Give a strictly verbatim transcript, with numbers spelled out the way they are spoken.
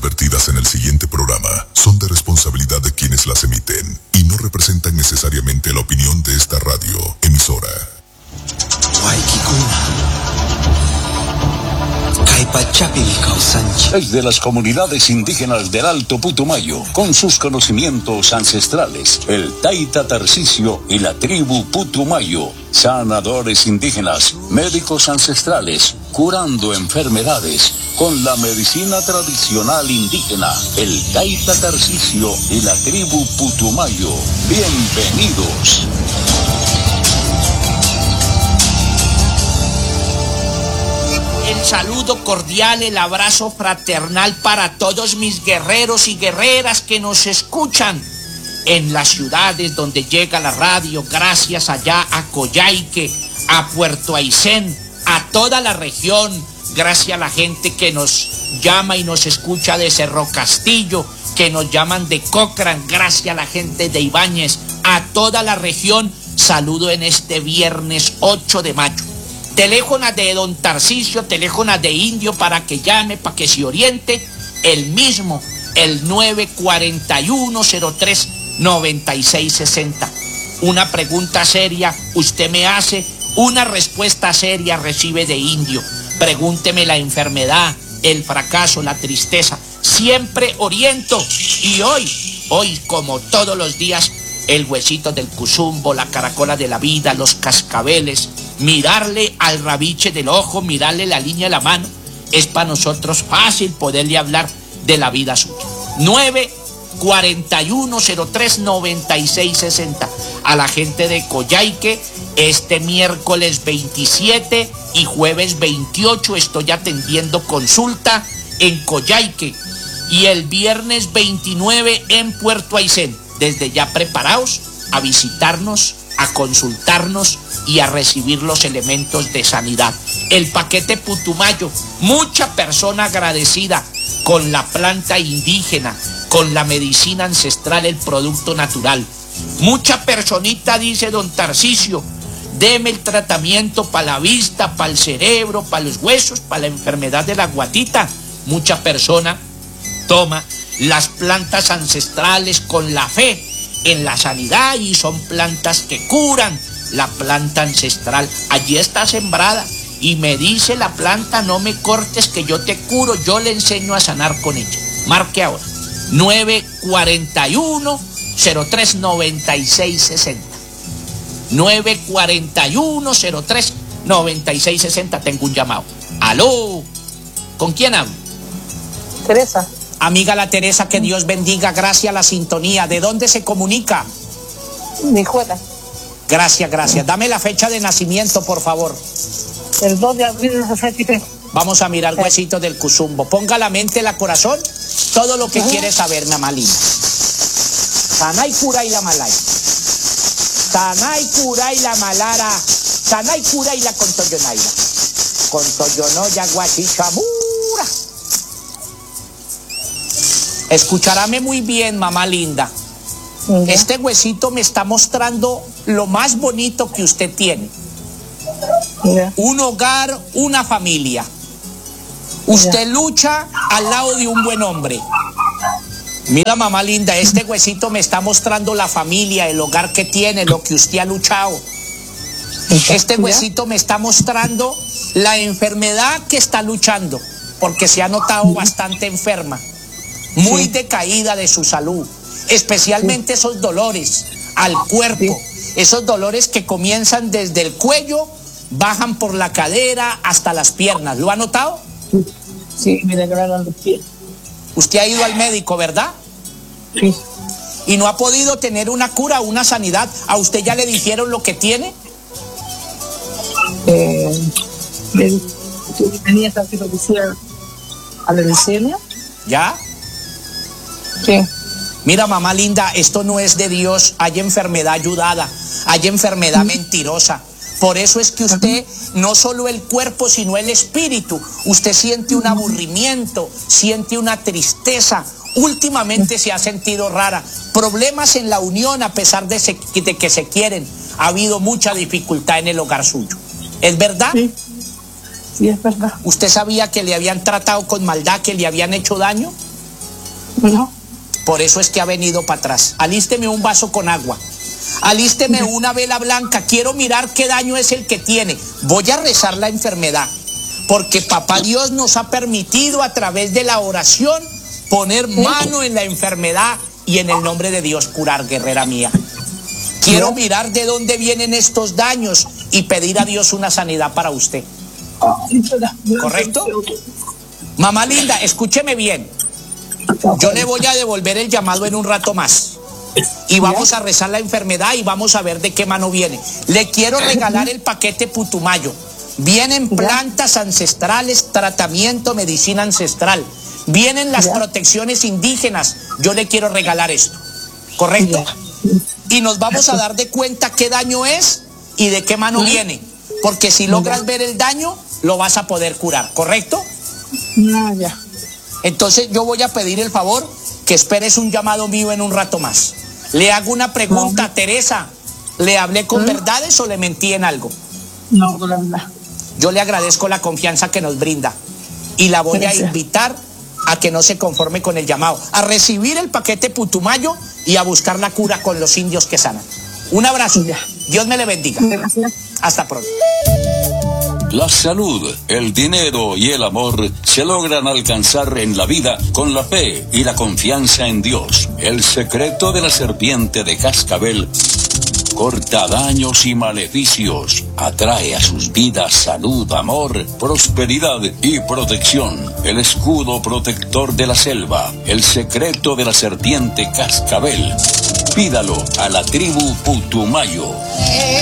vertidas en el siguiente programa son de responsabilidad de quienes las emiten y no representan necesariamente la opinión de esta radio emisora. Es de las comunidades indígenas del Alto Putumayo, con sus conocimientos ancestrales, el Taita Tarcisio y la tribu Putumayo, sanadores indígenas, médicos ancestrales, curando enfermedades con la medicina tradicional indígena, el Taita Tarcisio y la tribu Putumayo. Bienvenidos. El saludo cordial, el abrazo fraternal para todos mis guerreros y guerreras que nos escuchan en las ciudades donde llega la radio, gracias allá a Coyhaique, a Puerto Aysén, a toda la región, gracias a la gente que nos llama y nos escucha de Cerro Castillo, que nos llaman de Cochrane, gracias a la gente de Ibáñez, a toda la región, saludo en este viernes ocho de mayo. Teléfono de don Tarcisio, teléfono de Indio para que llame, para que se oriente, el mismo, el nueve cuatro uno, cero tres, nueve seis seis cero. Una pregunta seria usted me hace, una respuesta seria recibe de Indio. Pregúnteme la enfermedad, el fracaso, la tristeza, siempre oriento. Y hoy, hoy como todos los días, el huesito del cuzumbo, la caracola de la vida, los cascabeles, mirarle al rabiche del ojo, mirarle la línea de la mano, es para nosotros fácil poderle hablar de la vida suya. nueve cuatro uno, cero tres, nueve seis seis cero. A la gente de Coyhaique, este miércoles veintisiete y jueves veintiocho estoy atendiendo consulta en Coyhaique y el viernes veintinueve en Puerto Aysén. Desde ya preparaos a visitarnos, a consultarnos y a recibir los elementos de sanidad. El paquete Putumayo, mucha persona agradecida con la planta indígena, con la medicina ancestral, el producto natural. Mucha personita dice don Tarcisio, deme el tratamiento para la vista, para el cerebro, para los huesos, para la enfermedad de la guatita. Mucha persona toma las plantas ancestrales con la fe en la sanidad y son plantas que curan. La planta ancestral allí está sembrada y me dice la planta, no me cortes que yo te curo, yo le enseño a sanar con ella. Marque ahora nueve cuatro uno, cero tres, nueve seis seis cero. nueve cuatro uno, cero tres, nueve seis seis cero. Tengo un llamado. Aló, ¿con quién hablo? Teresa. Amiga la Teresa, que Dios bendiga, gracias a la sintonía. ¿De dónde se comunica? Nijuela. Gracias, gracias. Dame la fecha de nacimiento, por favor. El dos de abril de sesenta y tres. Vamos a mirar huesitos del cuzumbo. Ponga la mente, la corazón, todo lo que uh-huh. quiere saber, mamá linda. Tanay cura y la malay. Tanay cura y la malara. Tanay cura y la contoyonaira. Contoyonoya guachichamura. Escucharáme muy bien, mamá linda. Uh-huh. Este huesito me está mostrando lo más bonito que usted tiene. Uh-huh. Un hogar, una familia. Usted uh-huh. lucha al lado de un buen hombre. Mira, mamá linda, este huesito me está mostrando la familia, el hogar que tiene, lo que usted ha luchado. Este huesito me está mostrando la enfermedad que está luchando, porque se ha notado uh-huh. bastante enferma. Muy sí. decaída de su salud, especialmente sí. esos dolores al cuerpo, sí. esos dolores que comienzan desde el cuello, bajan por la cadera hasta las piernas. ¿Lo ha notado? Sí, sí, me alegraron los pies. Usted ha ido al médico, ¿verdad? Sí. ¿Y no ha podido tener una cura, una sanidad? ¿A usted ya le dijeron lo que tiene? Eh, me, tenía esta cirugía a la leucemia. ¿Ya? Sí. Mira, mamá linda, esto no es de Dios. Hay enfermedad ayudada, hay enfermedad mentirosa. Por eso es que usted, no solo el cuerpo, sino el espíritu, usted siente un aburrimiento, siente una tristeza. Últimamente se ha sentido rara. Problemas en la unión a pesar de, se, de que se quieren. Ha habido mucha dificultad en el hogar suyo. ¿Es verdad? Sí. Sí, es verdad. ¿Usted sabía que le habían tratado con maldad, que le habían hecho daño? No. Por eso es que ha venido para atrás. Alísteme un vaso con agua. Alísteme una vela blanca. Quiero mirar qué daño es el que tiene. Voy a rezar la enfermedad. Porque papá Dios nos ha permitido a través de la oración poner mano en la enfermedad y en el nombre de Dios curar, guerrera mía. Quiero mirar de dónde vienen estos daños y pedir a Dios una sanidad para usted. ¿Correcto? Mamá linda, escúcheme bien. Yo le voy a devolver el llamado en un rato más. Y vamos a rezar la enfermedad y vamos a ver de qué mano viene. Le quiero regalar el paquete Putumayo. Vienen plantas ancestrales, tratamiento, medicina ancestral. Vienen las protecciones indígenas. Yo le quiero regalar esto. ¿Correcto? Y nos vamos a dar de cuenta qué daño es y de qué mano viene. Porque si logras ver el daño, lo vas a poder curar. ¿Correcto? No, ya. Entonces yo voy a pedir el favor que esperes un llamado mío en un rato más. Le hago una pregunta, no. Teresa. ¿Le hablé con ¿Mm? verdades o le mentí en algo? No, con la verdad. Yo le agradezco la confianza que nos brinda y la voy Gracias. a invitar a que no se conforme con el llamado, a recibir el paquete Putumayo y a buscar la cura con los indios que sanan. Un abrazo. Ya. Dios me le bendiga. Gracias. Hasta pronto. La salud, el dinero y el amor se logran alcanzar en la vida con la fe y la confianza en Dios. El secreto de la serpiente de cascabel corta daños y maleficios, atrae a sus vidas salud, amor, prosperidad y protección. El escudo protector de la selva, el secreto de la serpiente cascabel. Pídalo a la tribu Putumayo.